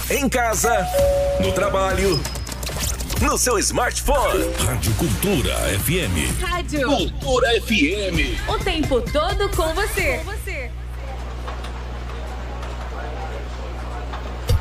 Em casa, no trabalho, no seu smartphone. Rádio Cultura FM. Rádio Cultura FM. o tempo todo com você.